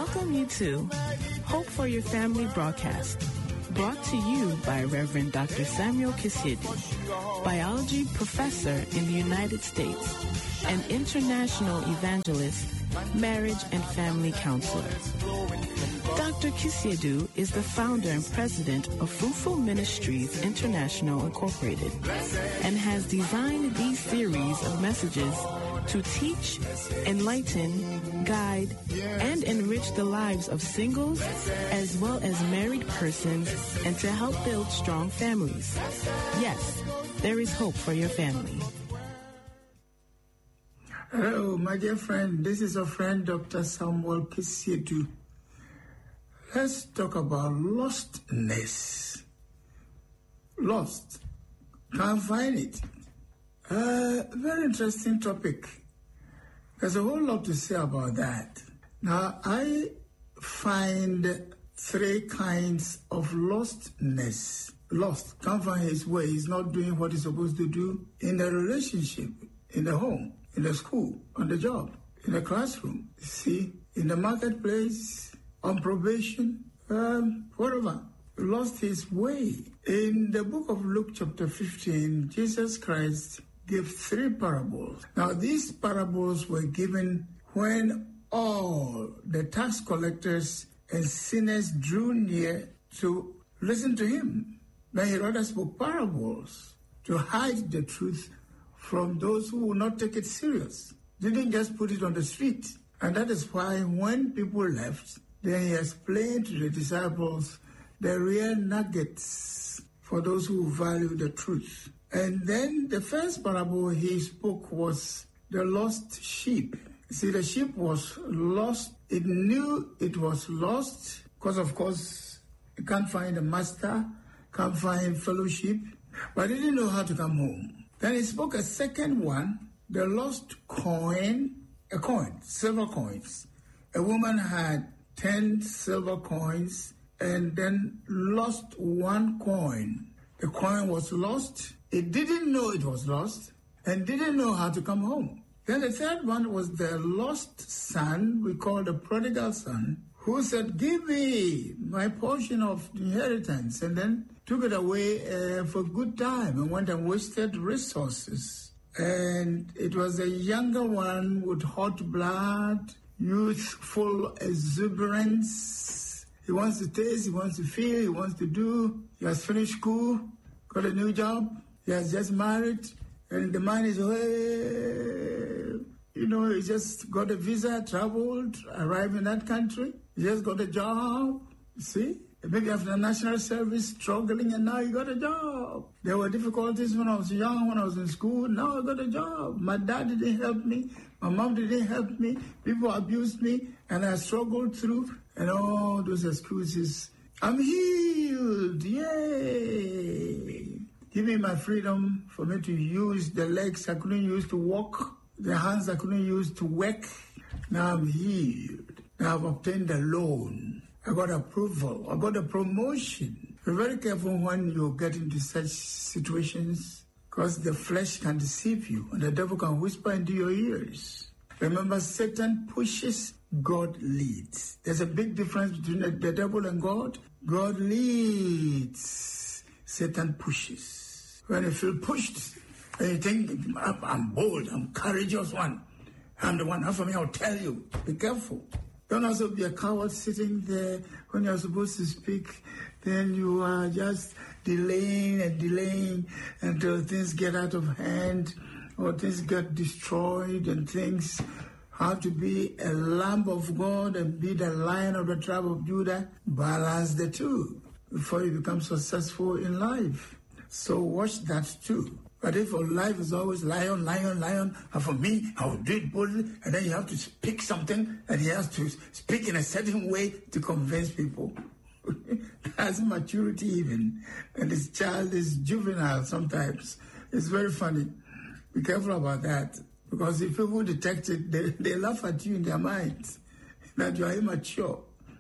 welcome you to Hope for Your Family broadcast, brought to you by Reverend Dr. Samuel Kisiedu, biology professor in the United States, and international evangelist, marriage and family counselor. Dr. Kisiedu is the founder and president of Fruitful Ministries International Incorporated and has designed these series of messages to teach, enlighten, guide, and enrich the lives of singles as well as married persons and to help build strong families. Yes, there is hope for your family. Hello, my dear friend. This is your friend, Dr. Samuel Kisiedu. Let's talk about lostness. Lost. Can't find it. Very interesting topic. There's a whole lot to say about that. Now, I find three kinds of lostness. Lost. Can't find his way. He's not doing what he's supposed to do in the relationship, in the home, in the school, on the job, in the classroom, see, in the marketplace, on probation, whatever. Lost his way. In the book of Luke chapter 15, Jesus Christ gave three parables. Now, these parables were given when all the tax collectors and sinners drew near to listen to him. Then he rather spoke parables to hide the truth from those who will not take it serious. Didn't just put it on the street. And that is why when people left, then he explained to the disciples the real nuggets for those who value the truth. And then the first parable he spoke was the lost sheep. See, the sheep was lost. It knew it was lost because, of course, it can't find a master, can't find fellowship, but it didn't know how to come home. Then he spoke a second one, the lost coin, a coin, silver coins. A woman had 10 silver coins and then lost one coin. The coin was lost. It didn't know it was lost and didn't know how to come home. Then the third one was the lost son, we call the prodigal son, who said, "Give me my portion of inheritance," and then took it away for a good time and went and wasted resources. And it was a younger one with hot blood, youthful exuberance. He wants to taste, he wants to feel, he wants to do. He has finished school, got a new job, he has just married, and the man is, he just got a visa, traveled, arrived in that country, he just got a job, you see? Maybe after the national service, struggling, and now he got a job. There were difficulties when I was young, when I was in school. Now I got a job. My dad didn't help me. My mom didn't help me. People abused me, and I struggled through, and all those excuses. I'm healed. Yay! Give me my freedom for me to use the legs I couldn't use to walk, the hands I couldn't use to work. Now I'm healed. Now I've obtained a loan. I got approval. I got a promotion. Be very careful when you get into such situations because the flesh can deceive you and the devil can whisper into your ears. Remember, Satan pushes, God leads. There's a big difference between the devil and God. God leads. Satan pushes. When you feel pushed and you think, I'm bold, I'm courageous one. I'm the one. How for me, I'll tell you. Be careful. Don't also be a coward sitting there when you're supposed to speak. Then you are just delaying until things get out of hand or things get destroyed and things have to be a lamb of God and be the Lion of the tribe of Judah. Balance the two before you become successful in life. So watch that too. But if your life is always lion, and for me, I will do it boldly, and then you have to speak something, and he has to speak in a certain way to convince people. That's maturity even. And this child is juvenile sometimes. It's very funny. Be careful about that. Because if people detect it, they laugh at you in their minds that you are immature.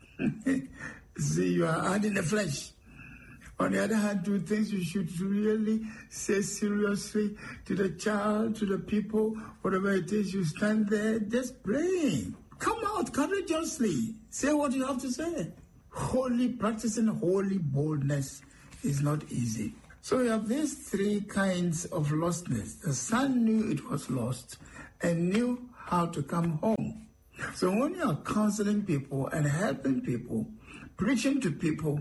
See, you are adding the flesh. On the other hand, do things you should really say seriously to the child, to the people, whatever it is, you stand there just praying. Come courageously say what you have to say. Practicing holy boldness is not easy. So we have these three kinds of lostness. The son knew it was lost and knew how to come home. So when you are counseling people and helping people, preaching to people,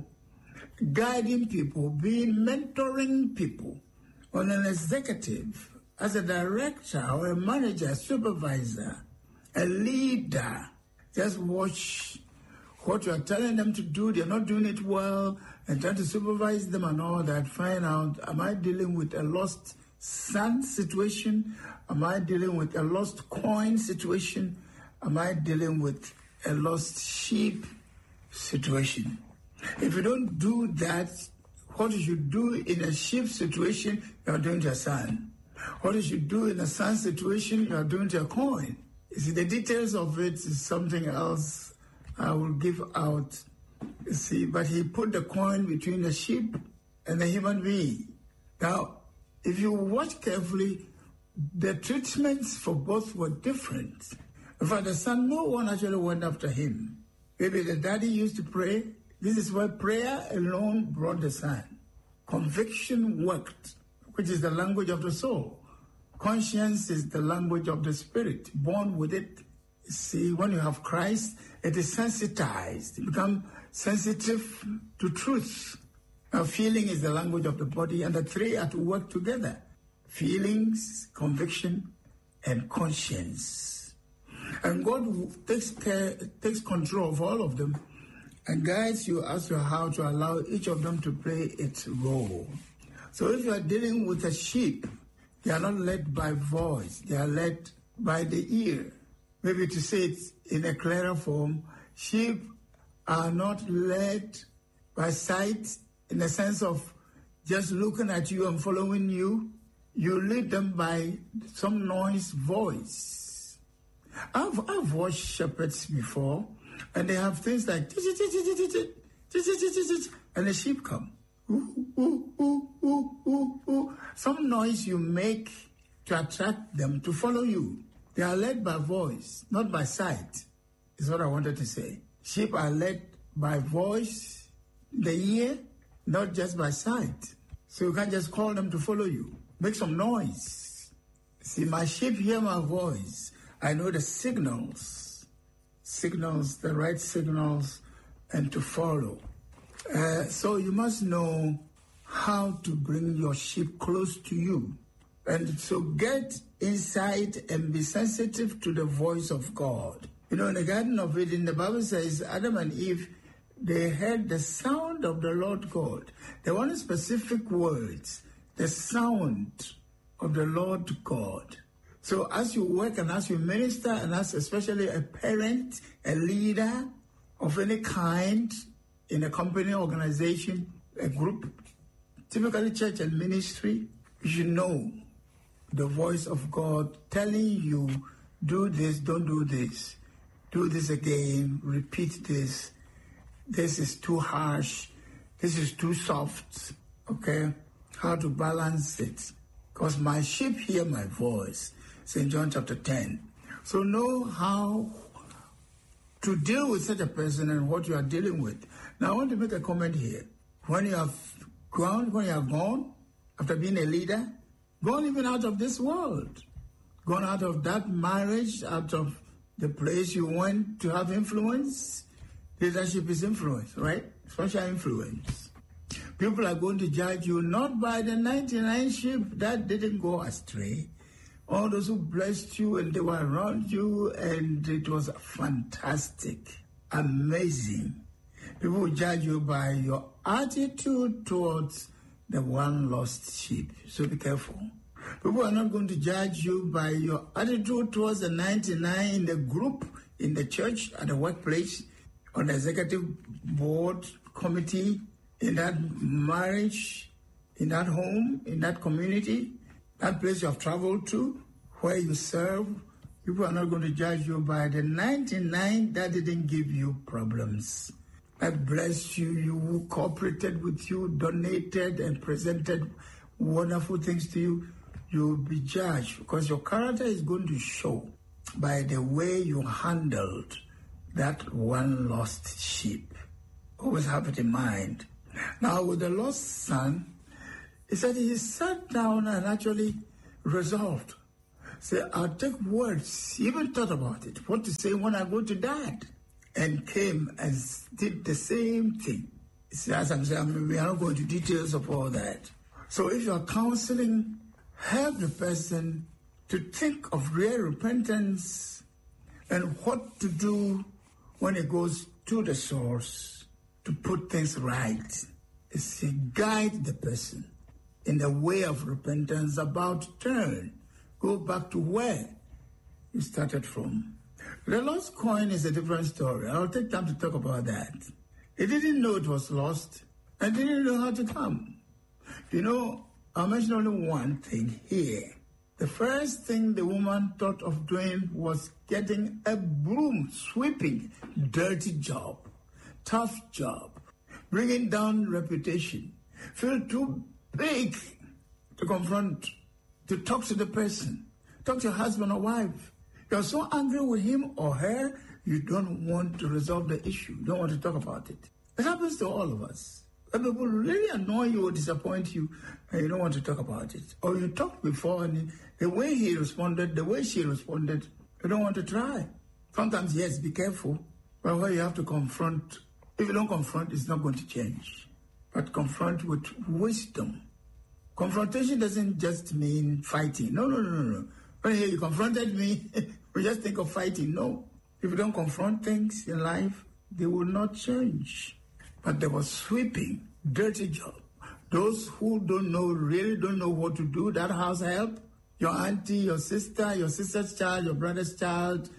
guiding people, mentoring people, on an executive, as a director or a manager, supervisor, a leader, just watch what you are telling them to do. They're not doing it well, and try to supervise them and all that. Find out, am I dealing with a lost son situation? Am I dealing with a lost coin situation? Am I dealing with a lost sheep situation? If you don't do that, what you should do in a sheep situation, you are doing to a son. What you should do in a son situation, you are doing to a coin. You see, the details of it is something else I will give out. You see, but he put the coin between the sheep and the human being. Now, if you watch carefully, the treatments for both were different. For the son, no one actually went after him. Maybe the daddy used to pray. This is why prayer alone brought the son. Conviction worked, which is the language of the soul. Conscience is the language of the spirit, born with it. See, when you have Christ, it is sensitized. You become sensitive to truth. Now, feeling is the language of the body, and the three are to work together. Feelings, conviction, and conscience. And God takes control of all of them and guides you as to how to allow each of them to play its role. So if you are dealing with a sheep, they are not led by voice, they are led by the ear. Maybe to say it in a clearer form, sheep are not led by sight in the sense of just looking at you and following you. You lead them by some noise voice. I've watched shepherds before, and they have things like, and the sheep come. Some noise you make to attract them to follow you. They are led by voice, not by sight, is what I wanted to say. Sheep are led by voice, the ear, not just by sight. So you can't just call them to follow you. Make some noise. See, my sheep hear my voice. I know the signals, the right signals, and to follow. So you must know how to bring your sheep close to you. And so get inside and be sensitive to the voice of God. You know, in the Garden of Eden, the Bible says Adam and Eve, they heard the sound of the Lord God. They wanted specific words, the sound of the Lord God. So as you work and as you minister and as especially a parent, a leader of any kind in a company, organization, a group, typically church and ministry, you should know the voice of God telling you, do this, don't do this, do this again, repeat this, this is too harsh, this is too soft, okay? How to balance it. Because my sheep hear my voice, St. John chapter 10. So know how to deal with such a person and what you are dealing with. Now I want to make a comment here. When you are gone, after being a leader, gone even out of this world, gone out of that marriage, out of the place you went to have influence. Leadership is influence, right? Social influence. People are going to judge you not by the 99 sheep that didn't go astray, all those who blessed you and they were around you and it was fantastic, amazing. People will judge you by your attitude towards the one lost sheep. So be careful. People are not going to judge you by your attitude towards the 99 in the group, in the church, at the workplace, on the executive board, committee, in that marriage, in that home, in that community, that place you have traveled to, where you serve. People are not going to judge you by the 99 that didn't give you problems, that blessed you, who cooperated with you, donated and presented wonderful things to you. You'll be judged because your character is going to show by the way you handled that one lost sheep. Always have it in mind. Now, with the lost son, he said he sat down and actually resolved. Say, I'll take words. He even thought about it. What to say when I go to dad. And came and did the same thing. See, as I'm saying, we are not going to details of all that. So if you're counseling, help the person to think of real repentance and what to do when it goes to the source to put things right. It's to guide the person in the way of repentance, about to turn, go back to where you started from. The lost coin is a different story. I'll take time to talk about that. He didn't know it was lost and didn't know how to come. You know, I'll mention only one thing here. The first thing the woman thought of doing was getting a broom, sweeping, dirty job, tough job, bringing down reputation, feel too big to confront, to talk to the person, talk to your husband or wife. You're so angry with him or her, you don't want to resolve the issue. You don't want to talk about it. It happens to all of us. When people really annoy you or disappoint you, and you don't want to talk about it. Or you talked before, and the way he responded, the way she responded, you don't want to try. Sometimes, yes, be careful. But when you have to confront, if you don't confront, it's not going to change. But confront with wisdom. Confrontation doesn't just mean fighting. No. When you confronted me, we just think of fighting. No. If you don't confront things in life, they will not change. But there was sweeping, dirty job. Those who don't know, really don't know what to do, that house help. Your auntie, your sister's child, your brother's child,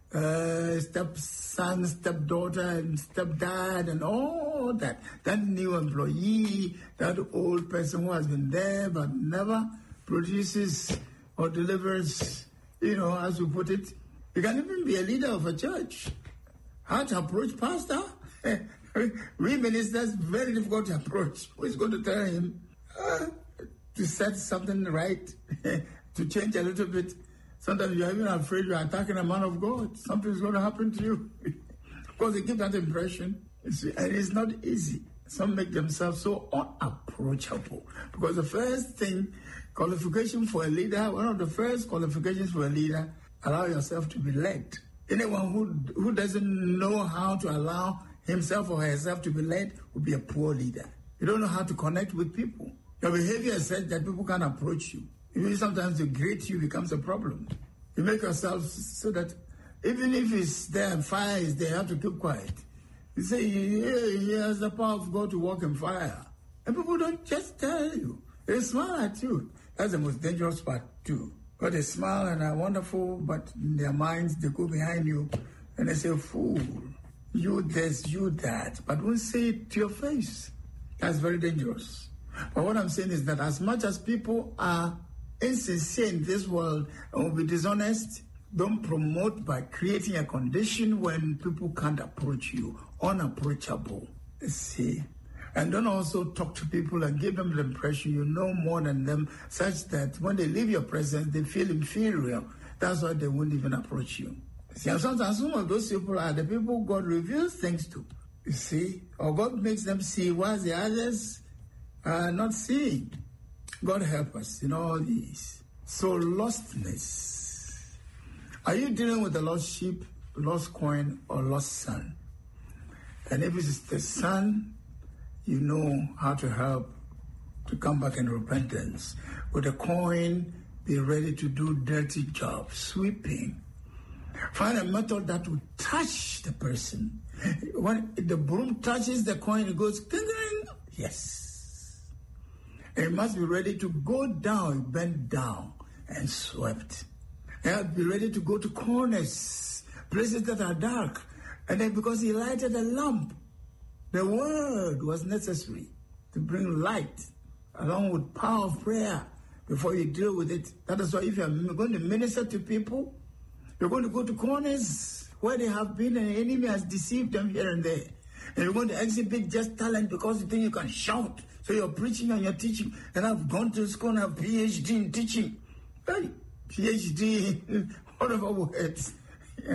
stepson, stepdaughter, and stepdad, and all that. That new employee, that old person who has been there but never produces or delivers, as we put it. You can even be a leader of a church. How to approach pastor? We ministers, very difficult to approach. Who is going to tell him to set something right, to change a little bit? Sometimes you're even afraid you're attacking a man of God. Something's going to happen to you. Of course, they give that impression. And it's not easy. Some make themselves so unapproachable. Because the first thing, qualification for a leader, one of the first qualifications for a leader, allow yourself to be led. Anyone who doesn't know how to allow himself or herself to be led will be a poor leader. You don't know how to connect with people. Your behavior is such that people can't approach you. Even sometimes to greet you becomes a problem. You make yourself so that even if it's there and fire is there, you have to keep quiet. You say, he has the power of God to walk in fire. And people don't just tell you. They smile at you. That's the most dangerous part too. But they smile and are wonderful, but in their minds, they go behind you and they say, fool, you this, you that. But won't say it to your face. That's very dangerous. But what I'm saying is that as much as people are insincere in this world and will be dishonest, don't promote by creating a condition when people can't approach you, unapproachable. See? And don't also talk to people and give them the impression you know more than them, such that when they leave your presence, they feel inferior. That's why they won't even approach you. See, and sometimes some of those people are the people God reveals things to. You see? Or God makes them see while the others are not seeing. God help us in all these. So lostness. Are you dealing with a lost sheep, lost coin, or lost son? And if it's the son, you know how to help to come back in repentance. With a coin, be ready to do dirty jobs, sweeping. Find a method that will touch the person. When the broom touches the coin, it goes, ding, ding. Yes. And you must be ready to go down, bend down, and swept. And be ready to go to corners, places that are dark. And then because he lighted a lamp, the word was necessary to bring light along with power of prayer before you deal with it. That is why if you're going to minister to people, you're going to go to corners where they have been and the enemy has deceived them here and there. And you're going to exhibit just talent because you think you can shout. So you're preaching and you're teaching. And I've gone to school and have PhD in teaching. Hey, PhD, whatever words.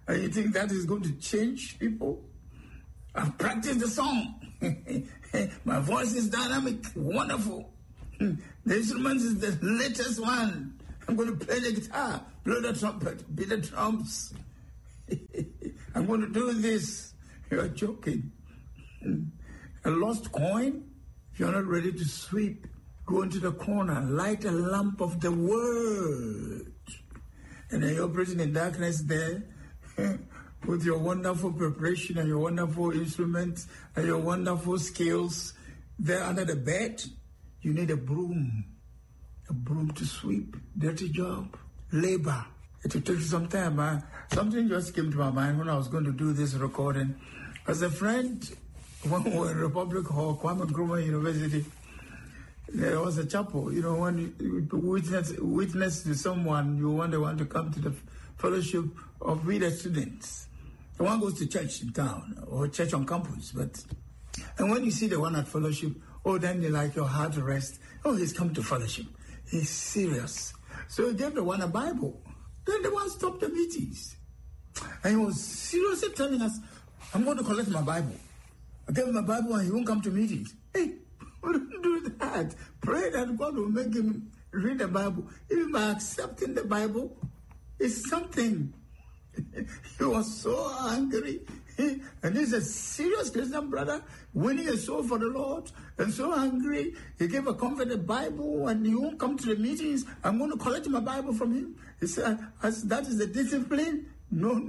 And you think that is going to change people? I've practiced the song. My voice is dynamic, wonderful. The instrument is the latest one. I'm going to play the guitar, blow the trumpet, beat the drums. I'm going to do this. You're joking. A lost coin? If you're not ready to sweep, go into the corner, light a lamp of the word. And then you're operating in darkness there with your wonderful preparation and your wonderful instruments and your wonderful skills there under the bed. You need a broom to sweep. Dirty job. Labor. It will take some time. Something just came to my mind when I was going to do this recording. As a friend, when we were in Republic Hall, Kwame Nkrumah University, there was a chapel. You know, when you witness to someone, you want to come to the fellowship of reader students. The one goes to church in town or church on campus, and when you see the one at fellowship, then you like your heart to rest. He's come to fellowship. He's serious. So he gave the one a Bible. Then the one stopped the meetings. And he was seriously telling us, I'm going to collect my Bible. I gave him a Bible and he won't come to meetings. Hey, don't do that. Pray that God will make him read the Bible. Even by accepting the Bible, it's something. He was so angry. And he's a serious Christian brother, winning a soul for the Lord, and so angry. He gave a comforted Bible, and he won't come to the meetings. I'm going to collect my Bible from him. He said, that is the discipline? No.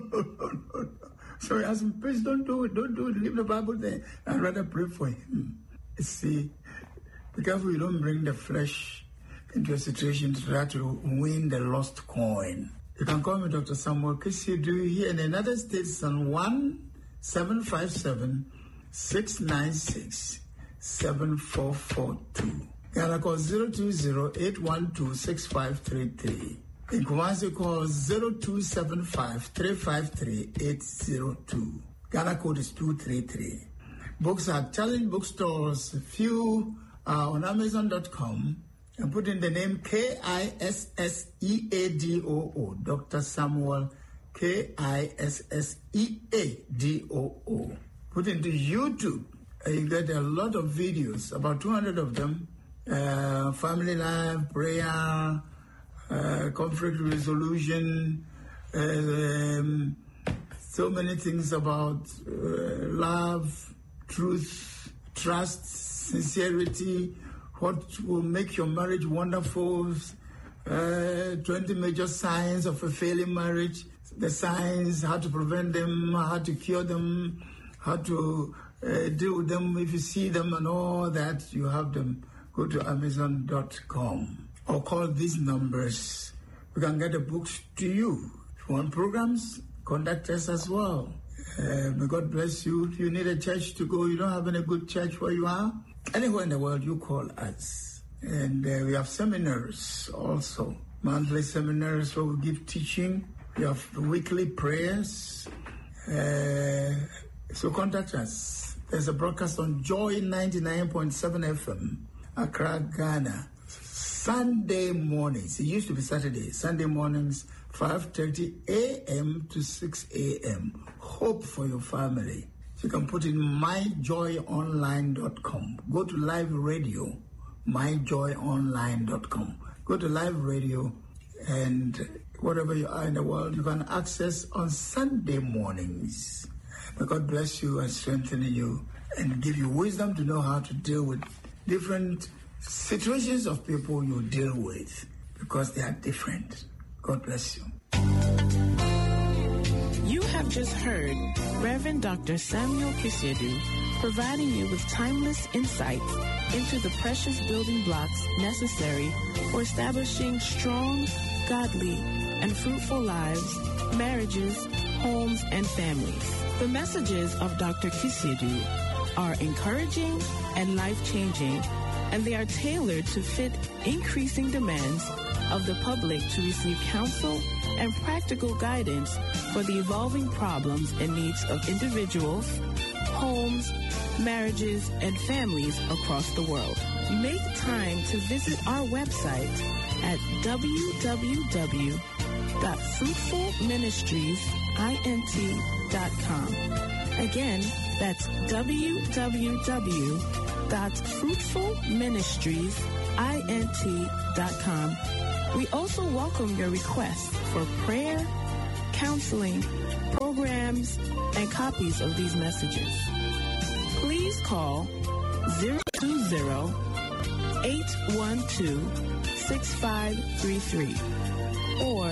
So he asked him, please don't do it. Leave the Bible there. I'd rather pray for him. You see, be careful you don't bring the flesh into a situation to try to win the lost coin. You can call me Dr. Samuel Kisiedu here in the United States on 1-757-696-7442. Ghana call 020-812-6533. In Kumasi call 0275-353-802. Ghana code is 233. Books at challenge bookstores, few on Amazon.com. And put in the name K-I-S-S-E-A-D-O-O, Dr. Samuel, K-I-S-S-E-A-D-O-O. Put into YouTube, and you get a lot of videos, about 200 of them, family life, prayer, conflict resolution, so many things about love, truth, trust, sincerity, what will make your marriage wonderful, 20 major signs of a failing marriage, the signs, how to prevent them, how to cure them, how to deal with them if you see them and all that, you have them. Go to Amazon.com or call these numbers. We can get the books to you. If you want programs, contact us as well. May God bless you. If you need a church to go, you don't have any good church where you are, anywhere in the world, you call us. And we have seminars also, monthly seminars where we give teaching. We have weekly prayers. So contact us. There's a broadcast on Joy 99.7 FM, Accra, Ghana. Sunday mornings. It used to be Saturday. Sunday mornings, 5:30 a.m. to 6 a.m. Hope for your family. You can put in myjoyonline.com. Go to live radio, myjoyonline.com. Go to live radio, and wherever you are in the world, you can access on Sunday mornings. May God bless you and strengthen you and give you wisdom to know how to deal with different situations of people you deal with, because they are different. God bless you. You have just heard Reverend Dr. Samuel Kisiedu providing you with timeless insights into the precious building blocks necessary for establishing strong, godly, and fruitful lives, marriages, homes, and families. The messages of Dr. Kisiedu are encouraging and life-changing, and they are tailored to fit increasing demands of the public to receive counsel and practical guidance for the evolving problems and needs of individuals, homes, marriages, and families across the world. Make time to visit our website at www.fruitfulministries.com Again, that's www.fruitfulministriesint.com. We also welcome your requests for prayer, counseling, programs, and copies of these messages. Please call 020-812-6533 or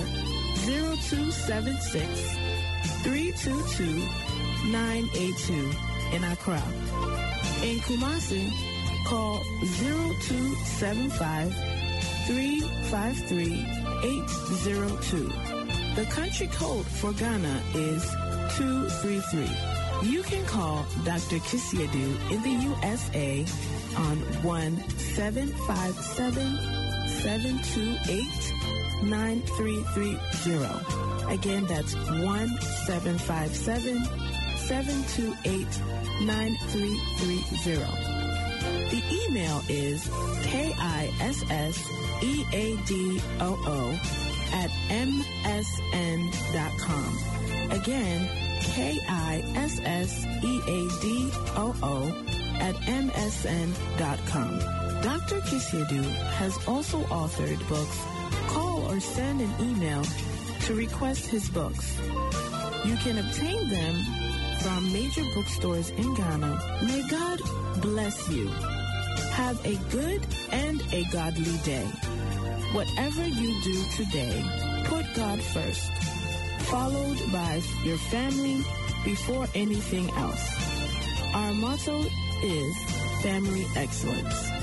0276-322-982 in Accra. In Kumasi, call 0275-353-802. The country code for Ghana is 233. You can call Dr. Kisiedu in the USA on 1-757-728-9330. Again, that's 1-757-728-9330. The email is KISSEADOO@msn.com. Again, KISSEADOO@msn.com. Dr. Kisiedu has also authored books. Call or send an email to request his books. You can obtain them from major bookstores in Ghana. May God bless you. Have a good and a godly day. Whatever you do today, put God first, followed by your family before anything else. Our motto is family excellence.